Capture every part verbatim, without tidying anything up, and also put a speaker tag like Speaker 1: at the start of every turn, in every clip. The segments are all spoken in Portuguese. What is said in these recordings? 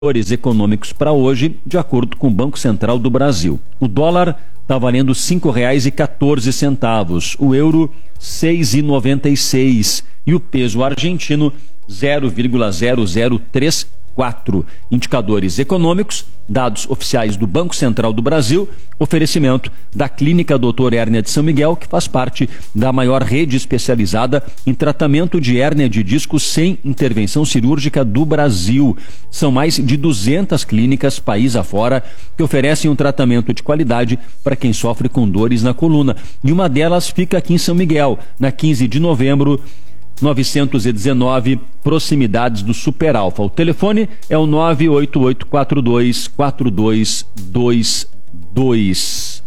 Speaker 1: Indicadores econômicos para hoje, de acordo com o Banco Central do Brasil. O dólar está valendo cinco reais e quatorze centavos, o euro seis reais e noventa e seis e o peso argentino zero vírgula zero zero três quatro. Indicadores econômicos, dados oficiais do Banco Central do Brasil, oferecimento da Clínica doutor Hérnia de São Miguel, que faz parte da maior rede especializada em tratamento de hérnia de disco sem intervenção cirúrgica do Brasil. São mais de duzentas clínicas, país afora, que oferecem um tratamento de qualidade para quem sofre com dores na coluna. E uma delas fica aqui em São Miguel, na quinze de novembro, novecentos e dezenove, proximidades do Super Alfa. O telefone é o nove oito oito quatro dois quatro dois dois dois.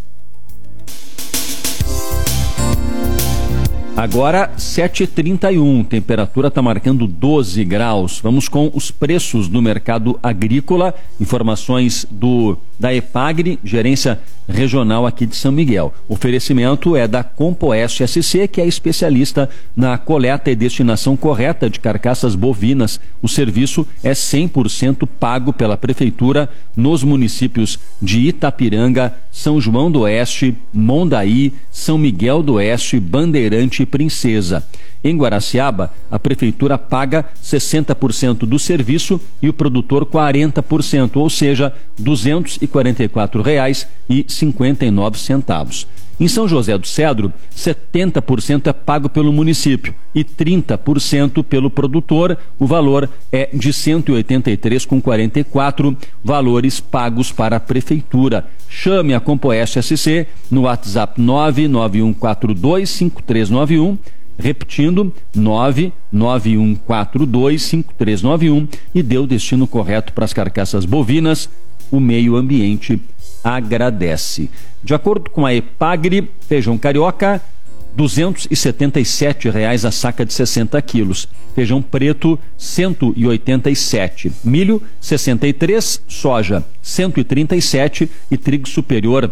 Speaker 1: Agora sete e trinta e um, temperatura está marcando doze graus. Vamos com os preços do mercado agrícola, informações do da Epagri, gerência regional aqui de São Miguel. O oferecimento é da Compoeste S C, que é especialista na coleta e destinação correta de carcaças bovinas. O serviço é cem por cento pago pela prefeitura nos municípios de Itapiranga, São João do Oeste, Mondaí, São Miguel do Oeste, Bandeirante e Princesa. Em Guaraciaba, a prefeitura paga sessenta por cento do serviço e o produtor quarenta por cento, ou seja, duzentos e quarenta e quatro reais e cinquenta e nove centavos. Em São José do Cedro, setenta por cento é pago pelo município e trinta por cento pelo produtor. O valor é de cento e oitenta e três reais e quarenta e quatro centavos, valores pagos para a prefeitura. Chame a Compoeste S C no WhatsApp nove nove um quatro dois cinco três nove um, repetindo, nove nove um quatro dois cinco três nove um, e dê o destino correto para as carcaças bovinas. O meio ambiente agradece. De acordo com a Epagri, feijão carioca, duzentos e setenta e sete reais a saca de sessenta quilos. Feijão preto, cento e oitenta e sete. Milho, sessenta e três. Soja, cento e trinta e sete. E trigo superior,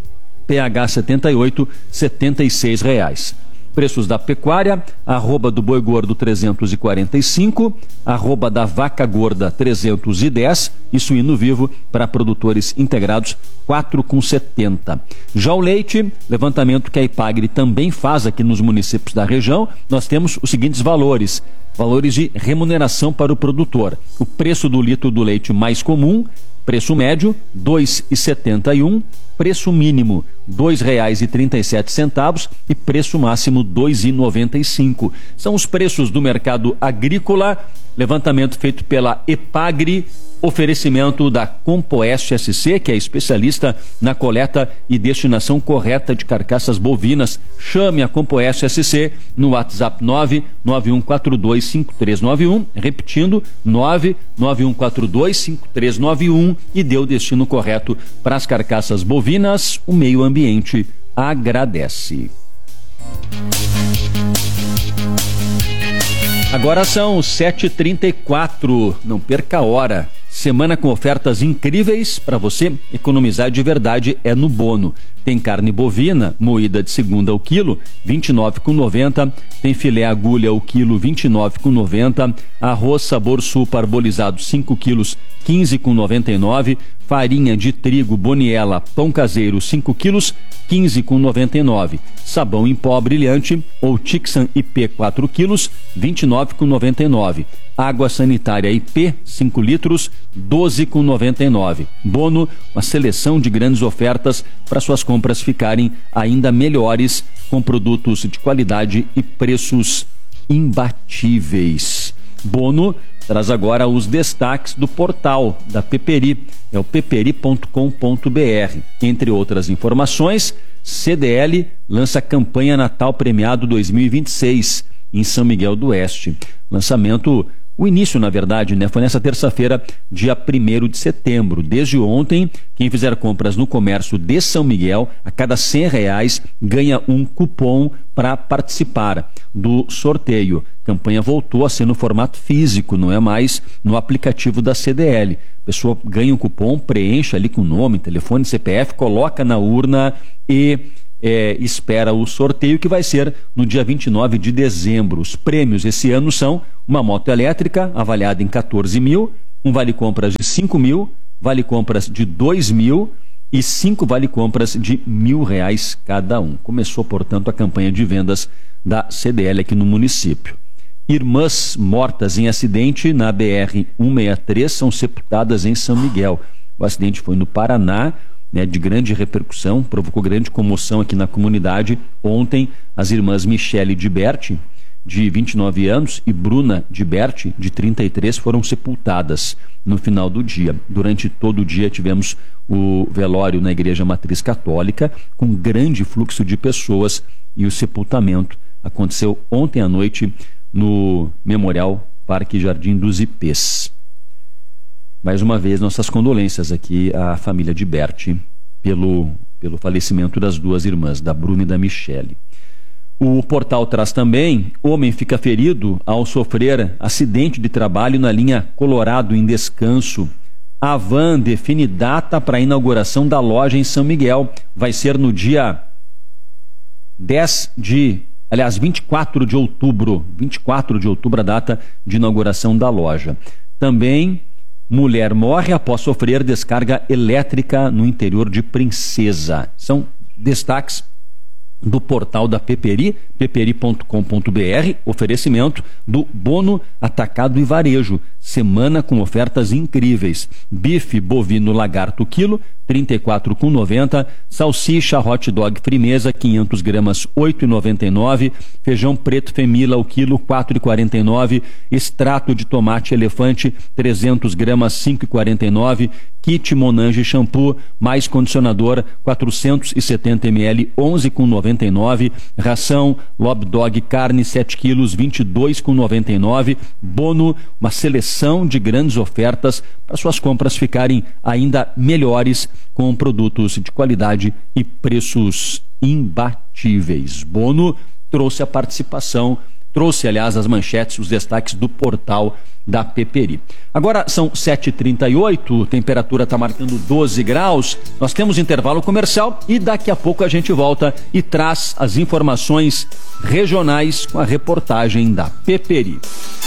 Speaker 1: P H setenta e oito, setenta e seis reais. Preços da pecuária, arroba do boi gordo trezentos e quarenta e cinco, arroba da vaca gorda trezentos e dez e suíno vivo para produtores integrados quatro reais e setenta centavos. Já o leite, levantamento que a Epagri também faz aqui nos municípios da região, nós temos os seguintes valores. Valores de remuneração para o produtor. O preço do litro do leite mais comum, preço médio, dois reais e setenta e um, preço mínimo, dois reais e trinta e sete centavos e preço máximo, dois reais e noventa e cinco centavos. São os preços do mercado agrícola, levantamento feito pela Epagri, oferecimento da Compoeste S C, que é especialista na coleta e destinação correta de carcaças bovinas. Chame a Compoeste S C no WhatsApp nove nove um quatro dois cinco três nove um, repetindo, nove nove um quatro dois cinco três nove um, e dê o destino correto para as carcaças bovinas. O meio ambiente agradece. Agora são sete e trinta e quatro, não perca a hora. Semana com ofertas incríveis para você economizar de verdade é no Bono. Tem carne bovina moída de segunda ao quilo, vinte e nove reais e noventa centavos. Tem filé agulha ao quilo, vinte e nove reais e noventa centavos. Arroz Sabor Sul parbolizado cinco quilos, quinze reais e noventa e nove centavos. Farinha de trigo Boniela pão caseiro cinco quilos, quinze reais e noventa e nove centavos. Sabão em pó brilhante ou Tixan I P quatro quilos, vinte e nove reais e noventa e nove centavos. Água sanitária I P cinco litros, doze reais e noventa e nove centavos. Bono, uma seleção de grandes ofertas para suas compras ficarem ainda melhores, com produtos de qualidade e preços imbatíveis. Bono traz agora os destaques do portal da Peperi, é o peperi ponto com ponto br. Entre outras informações, C D L lança campanha Natal Premiado dois mil e vinte e seis em São Miguel do Oeste. Lançamento, o início, na verdade, né, foi nessa terça-feira, dia primeiro de setembro. Desde ontem, quem fizer compras no comércio de São Miguel, a cada cem reais, ganha um cupom para participar do sorteio. A campanha voltou a ser no formato físico, não é mais no aplicativo da C D L. A pessoa ganha um cupom, preenche ali com nome, telefone, C P F, coloca na urna e É, espera o sorteio, que vai ser no dia vinte e nove de dezembro. Os prêmios esse ano são uma moto elétrica avaliada em quatorze mil, um vale-compras de cinco mil, vale-compras de dois mil e cinco vale-compras de mil reais cada um. Começou, portanto, a campanha de vendas da C D L aqui no município. Irmãs mortas em acidente na B R cento e sessenta e três são sepultadas em São Miguel. O acidente foi no Paraná, né, de grande repercussão, provocou grande comoção aqui na comunidade. Ontem, as irmãs Michele de Berti, de vinte e nove anos, e Bruna de Berti, de trinta e três, foram sepultadas no final do dia. Durante todo o dia tivemos o velório na Igreja Matriz Católica, com grande fluxo de pessoas, e o sepultamento aconteceu ontem à noite no Memorial Parque Jardim dos Ipês. Mais uma vez, nossas condolências aqui à família de Berti pelo, pelo falecimento das duas irmãs, da Bruna e da Michele. O portal traz também: homem fica ferido ao sofrer acidente de trabalho na linha Colorado em Descanso. A Van define data para a inauguração da loja em São Miguel. Vai ser no dia dez de, aliás, vinte e quatro de outubro. vinte e quatro de outubro, a data de inauguração da loja. Também, mulher morre após sofrer descarga elétrica no interior de Princesa. São destaques do portal da Peperi, peperi ponto com ponto br, oferecimento do Bono Atacado e Varejo, semana com ofertas incríveis. Bife bovino lagarto quilo, trinta e quatro reais e noventa centavos, salsicha hot dog Frimeza, quinhentas gramas, oito reais e noventa e nove centavos, feijão preto Femila, o quilo, quatro reais e quarenta e nove centavos, extrato de tomate elefante, trezentas gramas, cinco reais e quarenta e nove centavos, kit Monange shampoo, mais condicionador, quatrocentos e setenta mililitros, onze reais e noventa e nove centavos, ração Lob Dog carne, sete quilos, vinte e dois reais e noventa e nove centavos, Bono, uma seleção de grandes ofertas para suas compras ficarem ainda melhores, com produtos de qualidade e preços imbatíveis. Bono trouxe a participação, trouxe, aliás, as manchetes, os destaques do portal da Peperi. Agora são sete e trinta e oito, temperatura está marcando doze graus, nós temos intervalo comercial e daqui a pouco a gente volta e traz as informações regionais com a reportagem da Peperi.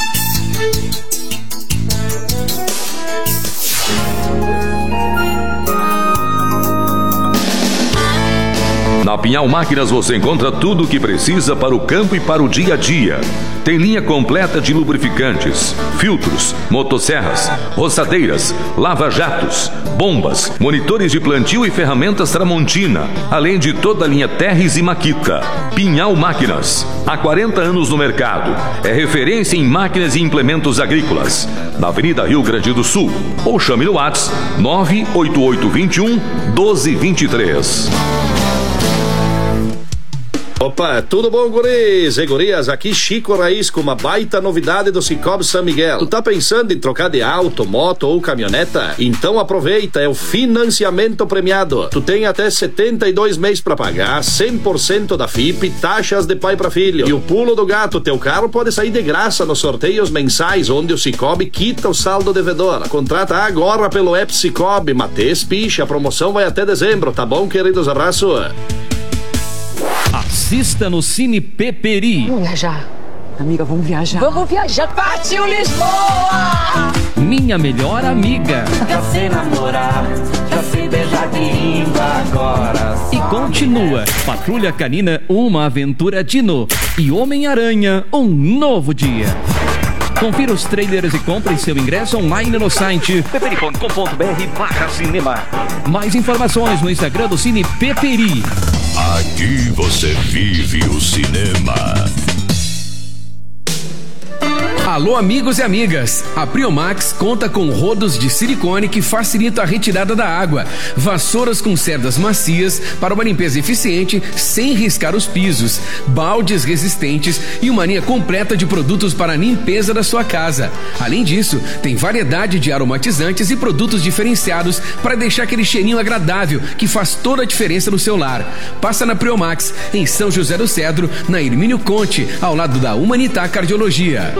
Speaker 2: Na Pinhal Máquinas você encontra tudo o que precisa para o campo e para o dia a dia. Tem linha completa de lubrificantes, filtros, motosserras, roçadeiras, lava-jatos, bombas, monitores de plantio e ferramentas Tramontina, além de toda a linha Terres e Makita. Pinhal Máquinas, há quarenta anos no mercado. É referência em máquinas e implementos agrícolas. Na Avenida Rio Grande do Sul. Ou chame no WhatsApp nove oito oito dois um, um dois dois três.
Speaker 3: Opa, tudo bom, guris e gurias? Aqui Chico Raiz com uma baita novidade do Cicobi São Miguel. Tu tá pensando em trocar de auto, moto ou caminhoneta? Então aproveita, é o financiamento premiado. Tu tem até setenta e dois meses pra pagar, cem por cento da F I P, taxas de pai pra filho. E o pulo do gato, teu carro pode sair de graça nos sorteios mensais, onde o Cicobi quita o saldo devedor. Contrata agora pelo app Cicobi, Matês Picha, a promoção vai até dezembro, tá bom, queridos? Abraço.
Speaker 1: Assista no Cine Peperi.
Speaker 4: Vamos viajar. Amiga, vamos viajar.
Speaker 5: Vamos viajar. Partiu Lisboa!
Speaker 1: Minha melhor amiga.
Speaker 6: Já sei namorar, já sei beijar de língua agora.
Speaker 1: E continua. Patrulha Canina, uma aventura Dino. E Homem-Aranha, um novo dia. Confira os trailers e compre seu ingresso online no site peperi ponto com ponto br barra cinema. Mais informações no Instagram do Cine Peperi.
Speaker 7: Aqui você vive o cinema.
Speaker 8: Alô, amigos e amigas, a Priomax conta com rodos de silicone que facilita a retirada da água, vassouras com cerdas macias para uma limpeza eficiente sem riscar os pisos, baldes resistentes e uma linha completa de produtos para a limpeza da sua casa. Além disso, tem variedade de aromatizantes e produtos diferenciados para deixar aquele cheirinho agradável que faz toda a diferença no seu lar. Passa na Priomax, em São José do Cedro, na Hermínio Conte, ao lado da Humanitar Cardiologia.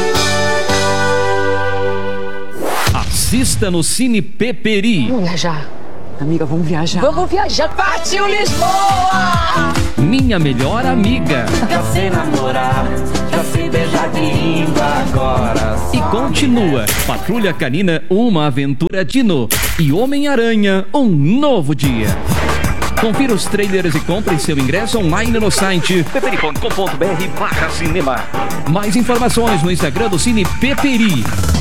Speaker 1: Assista no Cine Peperi.
Speaker 4: Vamos viajar. Amiga, vamos viajar.
Speaker 5: Vamos viajar. Partiu Lisboa!
Speaker 1: Minha melhor amiga.
Speaker 6: Já sei namorar, já sei beijar Jardim indo agora.
Speaker 8: E continua Patrulha Canina, uma aventura Dino, e Homem-Aranha, um novo dia. Confira os trailers e compre seu ingresso online no site peperi ponto com ponto br barra cinema. Mais informações no Instagram do Cine Peperi.